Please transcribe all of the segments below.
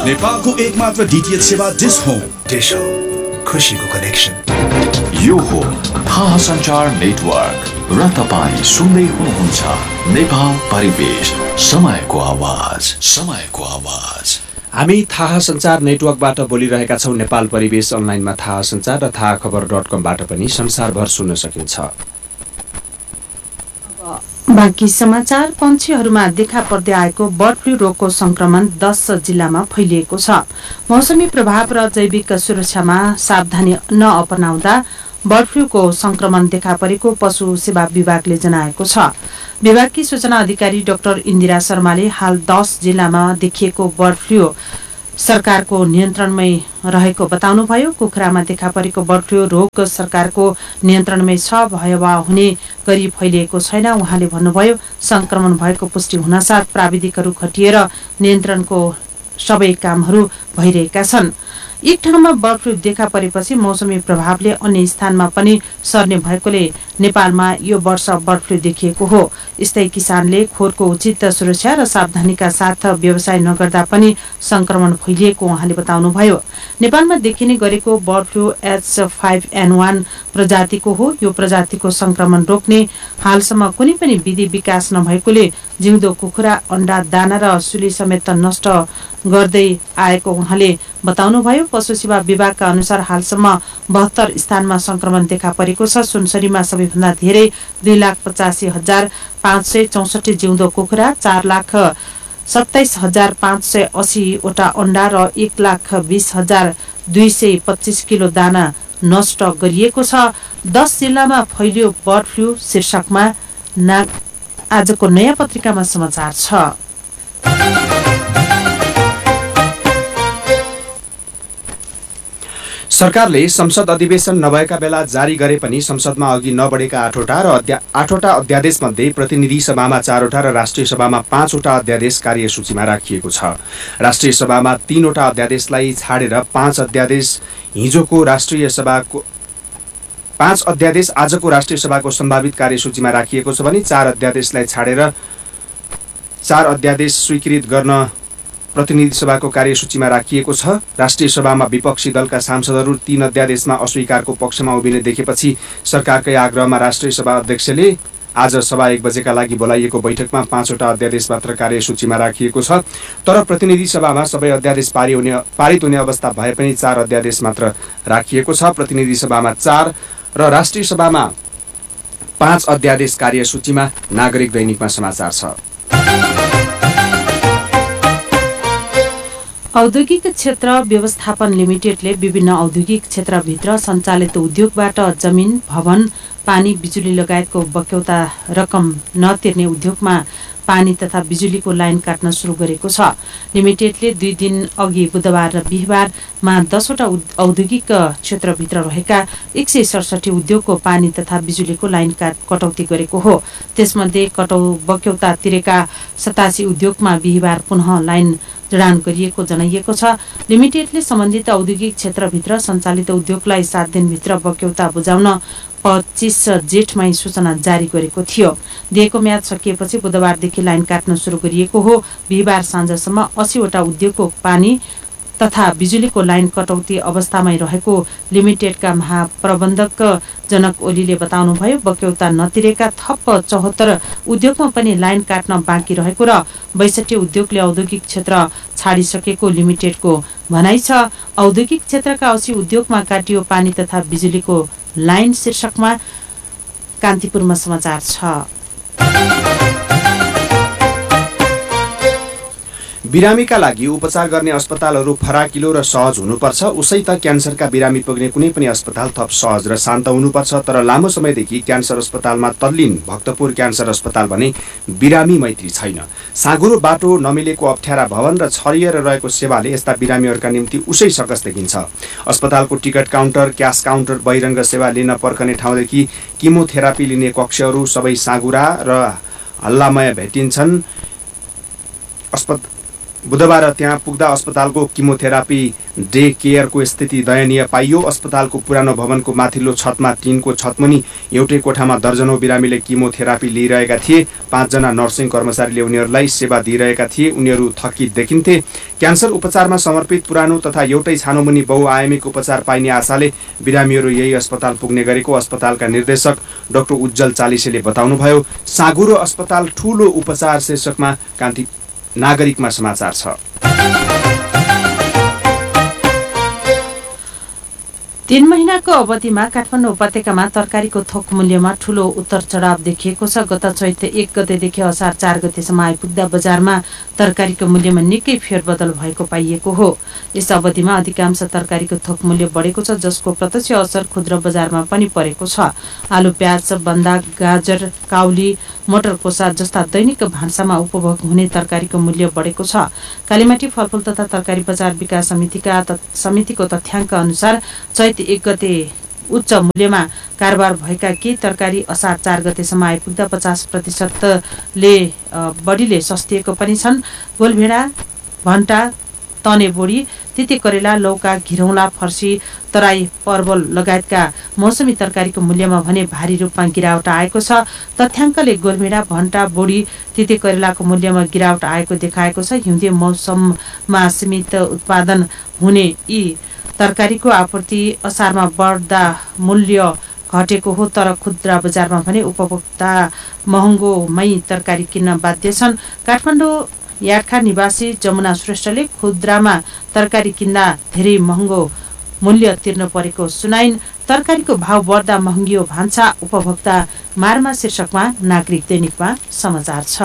नेपालको एकमात्र डीटीएच सेवा डिश होम। डिश होम, खुसीको कनेक्सन। यो हो थाहा सञ्चार नेटवर्क र तपाईँ सुन्दै हुनुहुन्छ नेपाल परिवेश, समयको आवाज, समयको आवाज। हामी थाहा सञ्चार नेटवर्कबाट बोलिरहेका छौँ। नेपाल परिवेश अनलाइनमा थाहा सञ्चार र थाहा खबर.com-बाट पनि संसारभर सुन्न सकिन्छ। बाँकी समाचार। पन्छीहरूमा देखा पर्दै आएको बर्ड फ्लू रोगको संक्रमण 10 जिल्लामा फैलिएको छ। मौसमी प्रभाव र जैविक सुरक्षामा सावधानी नअपनाउँदा बर्ड फ्लूको संक्रमण देखा परेको पशु सेवा विभागले जनाएको छ। विभागकी सूचना अधिकारी डाक्टर इन्दिरा शर्माले हाल 10 जिल्लामा देखिएको बर्ड फ्लू सरकारको नियन्त्रणमै रहेको बताउनुभयो। कुखुरामा देखा परेको बर्ड फ्लू रोग सरकारको नियन्त्रणमै छ, भयावह हुने गरी फैलिएको छैन। उहाँले भन्नुभयो, संक्रमण भएको पुष्टि हुनसाथ प्राविधिकहरू खटिएर नियन्त्रणको सबै कामहरू भइरहेका छन्। एक ठाउँमा बर्ड फ्लू देखा परेपछि मौसमी प्रभावले अन्य स्थानमा पनि सर्ने भएकोले नेपालमा यो वर्ष बर्ड फ्लू देखिएको हो। यस्तै किसानले खोरको उचित सुरक्षा र सावधानीका साथ व्यवसाय नगर्दा पनि संक्रमण फैलिएको उहाँले बताउनुभयो। नेपालमा देखिने गरेको बर्ड फ्लू H5N1 प्रजातिको हो। यो प्रजातिको संक्रमण रोक्ने हालसम्म कुनै पनि विधि विकास नभएकोले जिउँदो कुखुरा, अण्डा, दाना र सुली समेत नष्ट गर्दै आएको उहाँले बताउनुभयो। पशु सेवा विभागका अनुसार हालसम्म 72 स्थानमा संक्रमण देखा परेको छ। सुनसरीमा सबैभन्दा धेरै 2,85,564 जिउँदो कुखुरा, 4,27,580 वटा अण्डा र 1,20,225 किलो दाना नष्ट गरिएको छ। 10 जिल्लामा फैलियो बर्ड फ्लू शीर्षकमा आजको नयाँ पत्रिकामा समाचार छ। सरकारले संसद अधिवेशन नभएका बेला जारी गरे पनि संसदमा अघि नबढेका 8वटा अध्यादेशमध्ये प्रतिनिधि सभामा 4वटा र राष्ट्रिय सभामा 5वटा अध्यादेश कार्यसूचीमा राखिएको छ। राष्ट्रिय सभामा 3वटा अध्यादेशलाई छाडेर 5 अध्यादेश आजको राष्ट्रिय सभाको सम्भावित कार्यसूचीमा राखिएको छ भने 4 अध्यादेशलाई छाडेर 4 अध्यादेश स्वीकृत गर्न प्रतिनिधि सभाको कार्यसूचीमा राखिएको छ। राष्ट्रिय सभामा विपक्षी दलका सांसदहरू 3 अध्यादेशमा अस्वीकारको पक्षमा उभिने देखेपछि सरकारकै आग्रहमा राष्ट्रिय सभा अध्यक्षले आज सभा 1 बजेका लागि बोलाइएको बैठकमा 5वटा अध्यादेश मात्र कार्यसूचीमा राखिएको छ। तर प्रतिनिधि सभामा सबै अध्यादेश पारित हुने अवस्था भए पनि 4 अध्यादेश मात्र राखिएको छ। प्रतिनिधि सभामा 4 र राष्ट्रिय सभामा 5 अध्यादेश कार्यसूचीमा। नागरिक दैनिकमा समाचार छ। औद्योगिक क्षेत्र व्यवस्थापन लिमिटेडले विभिन्न औद्योगिक क्षेत्रभित्र सञ्चालित उद्योगबाट जमिन, भवन, पानी, बिजुली लगायतको बक्यौता रकम नतिर्ने उद्योगमा पानी तथा बिजुलीको लाइन काट्न सुरु गरेको छ। लिमिटेडले 2 दिन अघि बुधबार र बिहिबारमा 10वटा औद्योगिक क्षेत्रभित्र रहेका 167 उद्योगको पानी तथा बिजुलीको लाइन कटौती गरेको हो। त्यसमध्ये बक्यौता तिरेका 87 उद्योगमा बिहिबार पुनः लाइन जडान गरिएको जनाइएको छ। लिमिटेडले सम्बन्धित औद्योगिक क्षेत्रभित्र सञ्चालित उद्योगलाई 7 दिनभित्र बक्यौता बुझाउन 25 जेठमै सूचना जारी गरेको थियो। दिएको म्याद सकिएपछि बुधबारदेखि लाइन काट्न सुरु गरिएको हो। बिहिबार साँझसम्म 80वटा उद्योगको पानी तथा बिजुलीको लाइन कटौती अवस्थामै रहेको लिमिटेडका महाप्रबन्धक जनक ओलीले बताउनुभयो। बक्यौता नतिरेका थप 74 उद्योगमा पनि लाइन काट्न बाँकी रहेको र 62 उद्योगले औद्योगिक क्षेत्र छाडिसकेको लिमिटेडको भनाइ छ। औद्योगिक क्षेत्रका 80 उद्योगमा काटियो पानी तथा बिजुलीको लाइन शीर्षकमा कान्तिपुरमा समाचार छ। बिरामीका लागि उपचार गर्ने अस्पतालहरू फराकिलो र सहज हुनुपर्छ। उसै त क्यान्सरका बिरामी पुग्ने कुनै पनि अस्पताल थप सहज र शान्त हुनुपर्छ। तर लामो समयदेखि क्यान्सर अस्पतालमा तल्लीन भक्तपुर क्यान्सर अस्पताल भने बिरामी मैत्री छैन। साँघुरो बाटो, नमिलेको अप्ठ्यारा भवन र छरिएर रहेको सेवाले यस्ता बिरामीहरूका निम्ति उसै सकस देखिन्छ। अस्पतालको टिकट काउन्टर, क्यास काउन्टर, बहिरङ्ग सेवा लिन पर्खने ठाउँदेखि किमोथेरापी लिने कक्षहरू सबै साँघुरा र हल्लामय भेटिन्छन्। बुधबार त्यहाँ पुग्दा अस्पतालको किमोथेरापी डे केयरको स्थिति दयनीय पाइयो। अस्पतालको पुरानो भवनको माथिल्लो छतमा टिनको छतमुनि एउटै कोठामा दर्जनौं बिरामीले किमोथेरापी लिइरहेका थिए। 5 जना नर्सिङ कर्मचारीले उनीहरूलाई सेवा दिइरहेका थिए। उनीहरू थकित देखिन्थे। क्यान्सर उपचारमा समर्पित पुरानो तथा एउटै छानोमुनि बहुआयामिक उपचार पाइने आशाले बिरामीहरू यही अस्पताल पुग्ने गरेको अस्पतालका निर्देशक डाक्टर उज्जवल चालिसेले बताउनुभयो। साँघुरो अस्पताल ठूलो उपचार शीर्षकमा कान्ति नागरिकमा समाचार छ। 3 महिनाको अवधिमा काठमाडौँ उपत्यकामा तरकारीको थोक मूल्यमा ठूलो उतार चढाव देखिएको छ। गत चैत 1 गतेदेखि असार 4 गतेसम्म आइपुग्दा बजारमा तरकारीको मूल्यमा निकै फेरबदल भएको पाइएको हो। यस अवधिमा अधिकांश तरकारीको थोक मूल्य बढेको छ, जसको प्रत्यक्ष असर खुद्रा बजारमा पनि परेको छ। आलु, प्याज, बन्दा, गाजर, काउली, मटर कोसा जस्ता दैनिक भान्सामा उपभोग हुने तरकारीको मूल्य बढेको छ। कालीमाटी फलफूल तथा तरकारी बजार विकास समितिको तथ्याङ्क अनुसार चैत 1 गते उच्च मूल्यमा कारोबार भएका केही तरकारी असार 4 गतेसम्म आइपुग्दा 50% बढीले सस्तिएको पनि छन्। गोलभेडा, भन्टा, तने बोडी, तिते करेला, लौका, घिरौँला, फर्सी, तराई, परवल लगायतका मौसमी तरकारीको मूल्यमा भने भारी रूपमा गिरावट आएको छ। तथ्याङ्कले गोलभेडा, भन्टा, बोडी, तिते करेलाको मूल्यमा गिरावट आएको देखाएको छ। हिउँदे मौसममा सीमित उत्पादन हुने यी तरकारीको आपूर्ति असारमा बढ्दा मूल्य घटेको हो, तर खुद्रा बजारमा भने उपभोक्ता महँगोमै तरकारी किन्न बाध्य छन्। काठमाडौँ यार्खा निवासी जमुना श्रेष्ठले खुद्रामा तरकारी किन्दा धेरै महँगो मूल्य तिर्नु परेको सुनाइन्। तरकारीको भाव बढ्दा महँगियो भान्सा उपभोक्ता मारमा शीर्षकमा नागरिक दैनिकमा समाचार छ।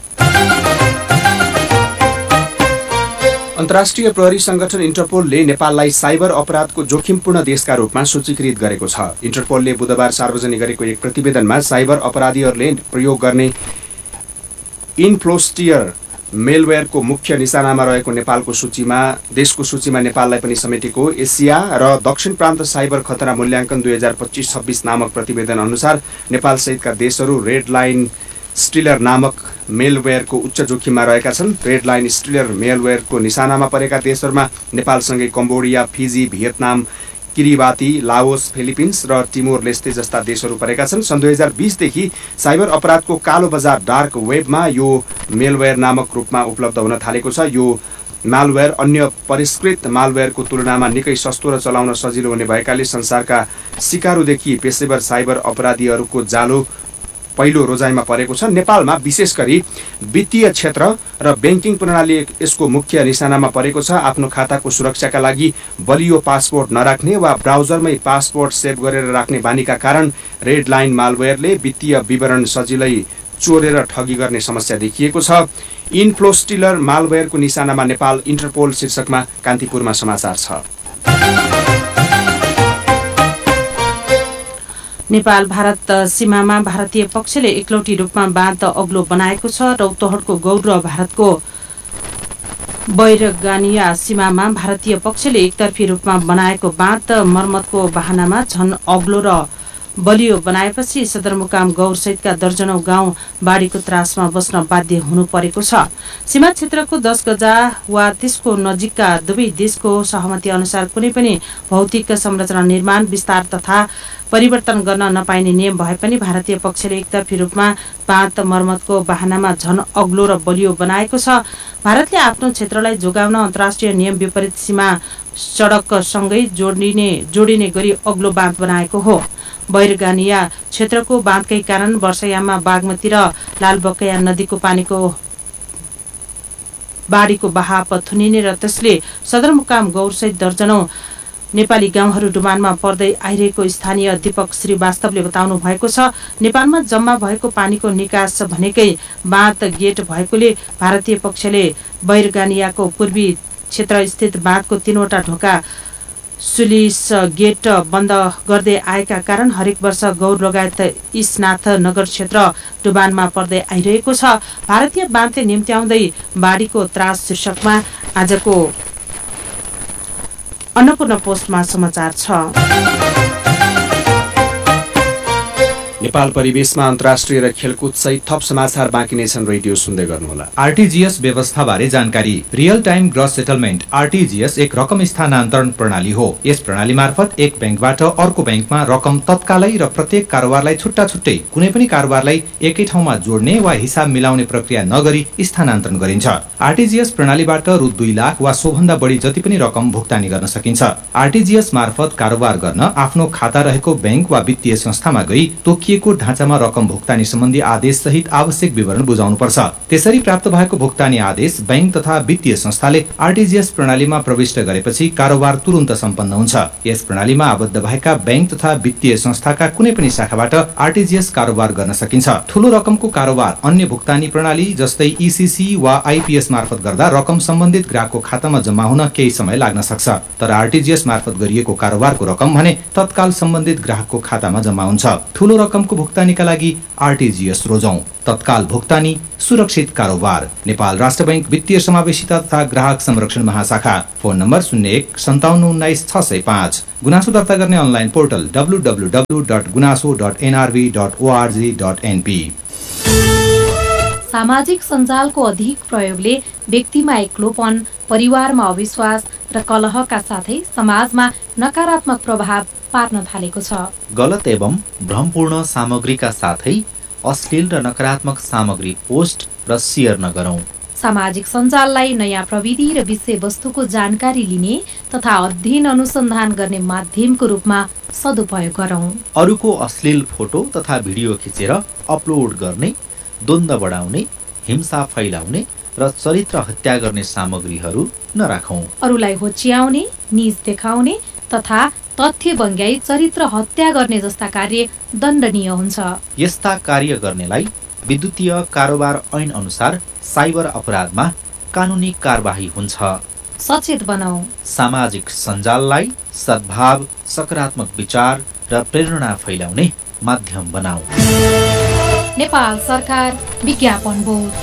अन्तर्राष्ट्रिय प्रहरी संगठन इन्टरपोलले नेपाललाई साइबर अपराधको जोखिमपूर्ण देशका रूपमा सूचीकृत गरेको छ। इन्टरपोलले बुधबार सार्वजनिक गरेको एक प्रतिवेदनमा साइबर अपराधीहरूले प्रयोग गर्ने इन्फ्लोस्टियर मेलवेयरको मुख्य निशानामा रहेको देशको सूचीमा नेपाललाई पनि समेटेको एसिया र दक्षिण प्रान्त साइबर खतरा मूल्याङ्कन 2025-26 नामक प्रतिवेदन अनुसार नेपाल सहितका देशहरू रेड लाइन स्टिलर नामक मेलवेयरको उच्च जोखिममा रहेका छन्। रेड लाइन स्टिलर मेलवेयरको निशानामा परेका देशहरूमा नेपालसँगै Cambodia, fizzy, Vietnam, Kiribati, Laos, Philippines र टिमोर लेस्ते जस्ता देशहरू परेका छन्। सन् 2020 देखि साइबर अपराधको कालो बजार डार्क वेबमा यो मेलवेयर नामक रूपमा उपलब्ध हुन थालेको छ। यो मालवेयर अन्य परिष्कृत मालवेयरको तुलनामा निकै सस्तो र चलाउन सजिलो हुने भएकाले संसारका सिकारुदेखि पेशेवर साइबर अपराधीहरूको जालो पहिलो रोजाइमा परेको छ। नेपालमा विशेष गरी वित्तीय क्षेत्र र ब्याङ्किङ प्रणाली यसको मुख्य निशानामा परेको छ। आफ्नो खाताको सुरक्षाका लागि बलियो पासपोर्ट नराख्ने वा ब्राउजरमै पासपोर्ट सेभ गरेर राख्ने बानीका कारण रेड लाइन मालवेयरले वित्तीय विवरण सजिलै चोरेर ठगी गर्ने समस्या देखिएको छ। इन्फ्लोस्टिलर मालवेयरको निशानामा नेपाल इन्टरपोल शीर्षकमा कान्तिपुरमा समाचार छ। नेपाल भारत सीमामा भारतीय पक्षले एकलौटी रूपमा बाँध अग्लो बनाएको छ। रौतहटको गौर र भारतको बैरगानिया सीमामा भारतीय पक्षले एकतर्फी रूपमा बनाएको बाँध मर्मतको बहानामा झन अग्लो र बलियो बनाएपछि सदरमुकाम गौर सहितका दर्जनौं गाउँ बाढीको त्रासमा बस्न बाध्य हुनु परेको छ। सीमा क्षेत्रको 10 गजा वा त्यसको नजिकका दुवै देशको सहमति अनुसार कुनै पनि भौतिक संरचना निर्माण, विस्तार तथा परिवर्तन गर्न नपाइने नियम भए पनि भारतीय पक्षले एकतर्फी रूपमा बाँध मर्मतको बहानामा झन अग्लो र बलियो बनाएको छ। भारतले आफ्नो क्षेत्रलाई जोगाउन अन्तर्राष्ट्रिय नियम विपरीत सीमा सडकसँगै जोडिने गरी अग्लो बाँध बनाएको हो। बैरगानिया क्षेत्रको बाँधकै कारण वर्षायाममा बागमती र लालबकैया नदीको पानीको बाढीको बहाव थुनिने र त्यसले सदरमुकाम गौरसहित दर्जनौं नेपाली गाउँहरू डुबानमा पर्दै आइरहेको स्थानीय दीपक श्रीवास्तवले बताउनु भएको छ। नेपालमा जम्मा भएको पानीको निकास भनेकै बाँध गेट भएकोले भारतीय पक्षले बैरगानियाको पूर्वी क्षेत्र स्थित बाँधको 3वटा ढोका सुलिस गेट बन्द गर्दै आएका कारण हरेक वर्ष गौर लगायत ईशनाथ नगर क्षेत्र डुबानमा पर्दै आइरहेको छ। भारतीय बाँधले निम्त्याउँदै बाढीको त्रास शीर्षकमा आजको अन्नपूर्ण पोस्टमा समाचार छ। नेपाल परिवेशमा अन्तर्राष्ट्रिय र खेलकुद सहित थप समाचार बाँकी नै छन्। रेडियो सुन्दै गर्नुहोला। आरटीजीएस व्यवस्थाबारे जानकारी। Real time gross settlement RTGS एक रकम स्थानान्तरण प्रणाली हो। यस प्रणाली मार्फत एक बैंकबाट अर्को बैंकमा रकम तत्कालै र प्रत्येक कारोबारलाई छुट्टा छुट्टै कुनै पनि कारोबारलाई एकै ठाउँमा जोड्ने वा हिसाब मिलाउने प्रक्रिया नगरी स्थानान्तरण गरिन्छ। आरटीजीएस प्रणालीबाट रु 2 लाख वा सोभन्दा बढी जति पनि रकम भुक्तानी गर्न सकिन्छ। आरटीजीएस मार्फत कारोबार गर्न आफ्नो खाता रहेको बैंक वा वित्तीय संस्थामा गई तोकिएको ढाँचामा रकम भुक्तानी सम्बन्धी आदेश सहित आवश्यक विवरण बुझाउनुपर्छ। त्यसरी प्राप्त भएको भुक्तानी आदेश बैंक तथा वित्तीय संस्थाले आरटीजीएस प्रणालीमा प्रविष्ट गरेपछि कारोबार तुरुन्त सम्पन्न हुन्छ। यस प्रणालीमा आबद्ध भएका बैंक तथा वित्तीय संस्थाका कुनै पनि शाखाबाट आरटीजीएस कारोबार गर्न सकिन्छ। ठूलो रकमको कारोबार अन्य भुक्तानी प्रणाली जस्तै ईसीसी वा आईपीएस मार्फत गर्दा रकम सम्बन्धित ग्राहकको खातामा जम्मा हुन केही समय लाग्न सक्छ। तर आरटीजीएस मार्फत गरिएको कारोबारको रकम भने तत्काल सम्बन्धित ग्राहकको खातामा जम्मा हुन्छ। ठूलो रकमको भुक्तानीका लागि आरटीजीएस रोजौं। तत्काल भुक्तानी, सुरक्षित कारोबार। नेपाल राष्ट्र बैंक वित्तीय समावेशिता तथा ग्राहक संरक्षण महाशाखा। फोन नम्बर 015719 गुनासो दर्ता गर्ने अनलाइन पोर्टल www.gunaso.nrb.org.np। सामाजिक सञ्जालको अधिक प्रयोगले व्यक्तिमा एक्लोपन, परिवारमा अविश्वास र कलहका साथै समाजमा नकारात्मक प्रभाव पार्न थालेको छ। गलत एवं भ्रमपूर्ण सामग्रीका साथै अश्लील र नकारात्मक सामग्री पोस्ट र शेयर नगरौं। सामाजिक सञ्जाललाई नयाँ प्रविधि र विषयवस्तुको जानकारी लिने तथा अध्ययन अनुसन्धान गर्ने माध्यमको रूपमा सदुपयोग गरौं। अरूको अश्लील फोटो तथा भिडियो खिचेर अपलोड गर्ने, द्वन्द्व बढाउने, हिंसा फैलाउने र चरित्र हत्या गर्ने सामग्रीहरू नराखौं। अरूलाई होच्याउने, नीच देखाउने तथा तथ्य बङ्ग्याई चरित्र हत्या गर्ने जस्ता कार्य दण्डनीय हुन्छ। यस्ता कार्य गर्नेलाई विद्युतीय कारोबार ऐन अनुसार साइबर अपराधमा कानुनी कारबाही हुन्छ। सचेत बनाऊ। सामाजिक सञ्जाललाई सद्भाव, सकारात्मक विचार र प्रेरणा फैलाउने माध्यम बनाऊ। नेपाल सरकार विज्ञापन बोर्ड।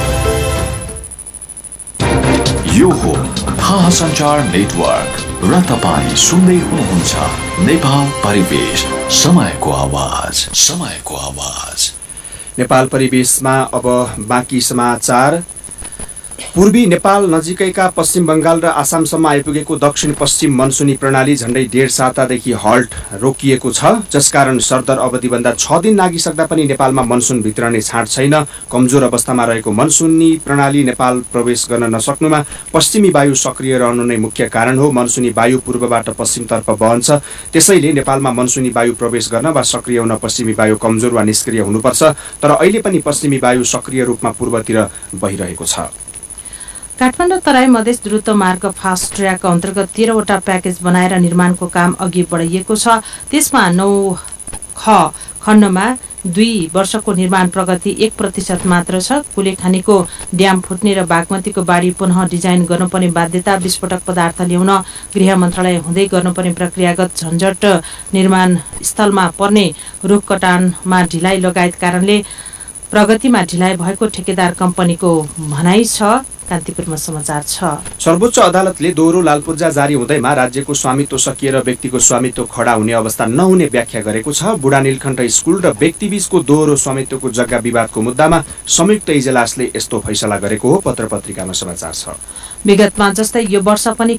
यो हो थाहा सञ्चार नेटवर्क र तपाईँ सुन्दै हुनुहुन्छ नेपाल परिवेश, समयको आवाज, समयको आवाज। नेपाल परिवेशमा अब बाँकी समाचार। पूर्वी नेपाल नजिकैका पश्चिम बंगाल र आसामसम्म आइपुगेको दक्षिण पश्चिम मनसुनी प्रणाली झण्डै 1.5 सातादेखि हल्ट रोकिएको छ, जसकारण सरदर अवधिभन्दा 6 दिन लागिसक्दा पनि नेपालमा मनसुन भित्रने छाँट छैन। कमजोर अवस्थामा रहेको मनसुनी प्रणाली नेपाल प्रवेश गर्न नसक्नुमा पश्चिमी वायु सक्रिय रहनु नै मुख्य कारण हो। मनसुनी वायु पूर्वबाट पश्चिमतर्फ बहन्छ, त्यसैले नेपालमा मनसुनी वायु प्रवेश गर्न वा सक्रिय हुन पश्चिमी वायु कमजोर वा निष्क्रिय हुनुपर्छ। तर अहिले पनि पश्चिमी वायु सक्रिय रूपमा पूर्वतिर बहिरहेको छ। काठमाडौँ तराई मधेस द्रुत मार्ग फास्ट ट्र्याक अन्तर्गत 13 वटा प्याकेज बनाएर निर्माणको काम अघि बढाइएको छ। त्यसमा 9 खण्डमा 2 वर्षको निर्माण प्रगति 1% मात्र छ। कुलेखानीको ड्याम फुट्ने र बागमतीको बाढी पुनः डिजाइन गर्नुपर्ने बाध्यता, विस्फोटक पदार्थ ल्याउन गृह मन्त्रालय हुँदै गर्नुपर्ने प्रक्रियागत झन्झट, निर्माण स्थलमा पर्ने रुख कटानमा ढिलाइ लगायत कारणले प्रगतिमा ढिलाइ भएको ठेकेदार कम्पनीको भनाइ छ। कान्तिपुरमा समाचार छ। सर्वोच्च अदालतले दोहोरो लालपूर्जा जारी हुँदैमा राज्यको स्वामित्व सकिएर व्यक्तिको स्वामित्व खडा हुने अवस्था नहुने व्याख्या गरेको छ। बुढा नीलकण्ठ स्कुल र व्यक्तिबीचको दोहोरो स्वामित्वको जग्गा विवादको मुद्दामा संयुक्त इजलासले यस्तो फैसला गरेको हो। पत्रपत्रिकामा समाचार छ। विगतमा जस्तै यो वर्ष पनि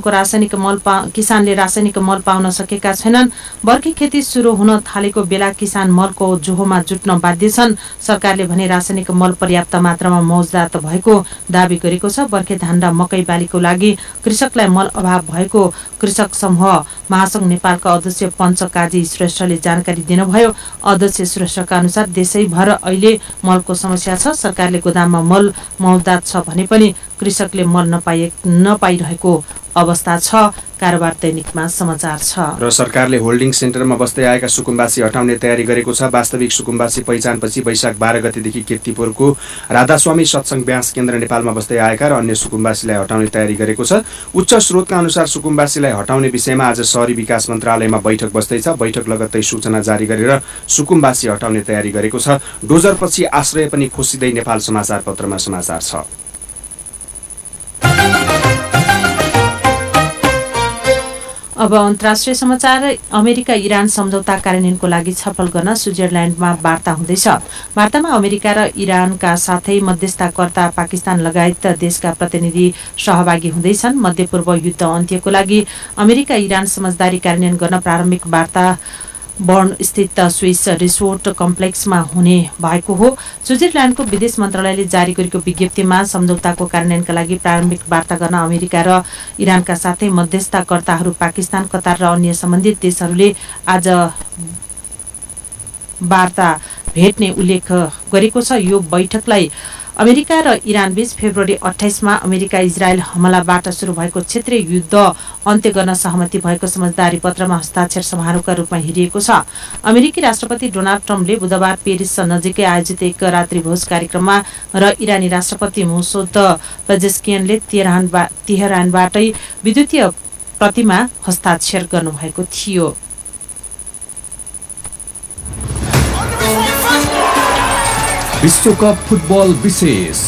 किसानले रासायनिक मल पाउन सकेका छैनन्। बर्खे खेती सुरु हुन थालेको बेला किसान मलको जोहोमा जुट्न बाध्य छन्। सरकारले भने रासायनिक मल पर्याप्त मात्रामा मौजदात भएको दावी गरेको छ। बर्खे धान र मकै बालीको लागि कृषकलाई मल अभाव भएको कृषक समूह महासंघ नेपालका अध्यक्ष पञ्च काजी श्रेष्ठले जानकारी दिनुभयो। अध्यक्ष श्रेष्ठका अनुसार देशैभर अहिले मलको समस्या छ। सरकारले गोदाममा मल मौजदात छ भने पनि कृषकले मल नपाइरहेको अवस्था छ। कारोबार दैनिकमा समाचार छ। र सरकारले होल्डिङ सेन्टरमा बस्दै आएका सुकुम्बासी हटाउने तयारी गरेको छ। वास्तविक सुकुम्बासी पहिचानपछि वैशाख 12 गतेदेखि कीर्तिपुरको राधास्वामी सत्संग व्यास केन्द्र नेपालमा बस्दै आएका र अन्य सुकुम्बासीलाई हटाउने तयारी गरेको छ। उच्च स्रोतका अनुसार सुकुम्बासीलाई हटाउने विषयमा आज शहरी विकास मन्त्रालयमा बैठक बस्दैछ। बैठक लगत्तै सूचना जारी गरेर सुकुम्बासी हटाउने तयारी गरेको छ। डोजरपछि आश्रय पनि खोसिँदै नेपाल समाचार पत्रमा समाचार छ। अब अन्तर्राष्ट्रिय समाचार। अमेरिका इरान सम्झौता कार्यान्वयनको लागि छलफल गर्न स्विजरल्याण्डमा वार्ता हुँदैछ। वार्तामा अमेरिका र इरानका साथै मध्यस्थताकर्ता पाकिस्तान लगायत देशका प्रतिनिधि सहभागी हुँदैछन्। मध्यपूर्व युद्ध अन्त्यको लागि अमेरिका इरान समझदारी कार्यान्वयन गर्न प्रारम्भिक वार्ता बर्न स्थित स्विस रिसोर्ट कम्प्लेक्समा हुने भएको हो। स्विजरल्याण्डको विदेश मन्त्रालयले जारी गरेको विज्ञप्तिमा सम्झौताको कार्यान्वयनका लागि प्रारम्भिक वार्ता गर्न अमेरिका र इरानका साथै मध्यस्थताकर्ताहरू पाकिस्तान, कतार र अन्य सम्बन्धित देशहरूले आज वार्ता भेट्ने उल्लेख गरेको छ। यो बैठकलाई अमेरिका र इरान बीच फेब्रुअरी 28मा अमेरिका इजरायल हमलाबाट सुरु भएको क्षेत्रीय युद्ध अन्त्य गर्न सहमति भएको समझदारी पत्रमा हस्ताक्षर समारोहका रूपमा हेरिएको छ। अमेरिकी राष्ट्रपति डोनाल्ड ट्रम्पले बुधबार पेरिस नजिकै आयोजित एक रात्रिभोज कार्यक्रममा र इरानी राष्ट्रपति मुसौद पेजेस्कियनले तेहरानबाटै विद्युतीय प्रतिमा हस्ताक्षर गर्नुभएको थियो। विश्वकप फुटबल विशेष।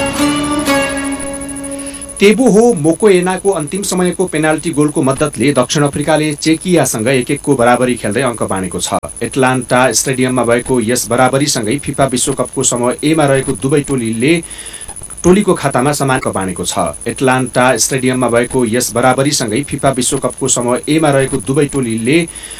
तेबो मोकोएनाको अन्तिम समयको पेनाल्टी गोलको मद्दतले दक्षिण अफ्रिकाले चेकियासँग 1-1 को बराबरी खेल्दै अङ्क बाँडेको छ। एटलान्टा स्टेडियममा भएको यस बराबरीसँगै फिफा विश्वकपको समूह एमा रहेको दुवै टोलीको खातामा समान अङ्क बाँडेको छ। एटलान्टा स्टेडियममा भएको यस बराबरीसँगै फिफा विश्वकपको समूह एमा रहेको दुवै टोलीले